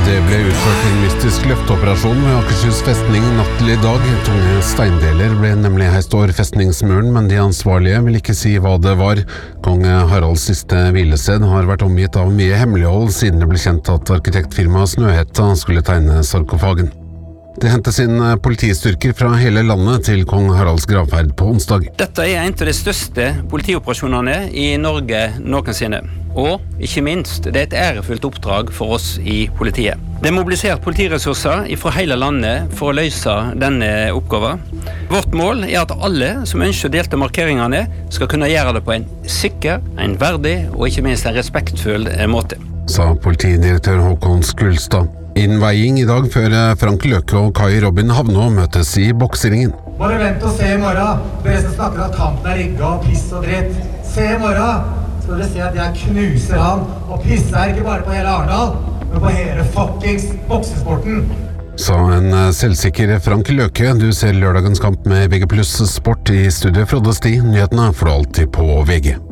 Det ble utført en mystisk løfteoperasjon ved Akershus festning natt til I dag. Tunge steindeler ble nemlig heist over festningsmuren, men de ansvarlige vil ikke si hva det var. Kong Haralds siste hvilested har vært omgitt av mye hemmelighold siden det ble kjent at arkitektfirmaet Snøhetta skulle tegne sarkofagen. Det hentes inn politistyrker fra hele landet til kong Haralds gravferd på onsdag. Dette en av de største politioperasjonene I Norge noensinne. Og ikke minst, det et ærefullt oppdrag for oss I politiet. Det mobilisert politiressurser fra hele landet for å løse denne oppgaven. Vårt mål at alle som ønsker å delta markeringene skal kunne gjøre det på en sikker, en verdig og ikke minst en respektfull måte. Sa politidirektør Håkon Skulstad. Innveiing I dag før Frank Løke og Kai Robin Havnå møtes I bokseringen. Bare vent og se I morgen. Dere som snakker at kampen rigget og piss og dritt. Se I morgen. Skal dere se at jeg knuser han og pisser ikke bare på hele Arendal, men på hele fuckings boksesporten. Sa en selvsikker Frank Løke. Du ser lørdagens kamp med VG+ Sport I studio Frode Sti. Nyhetene får du alltid på VG.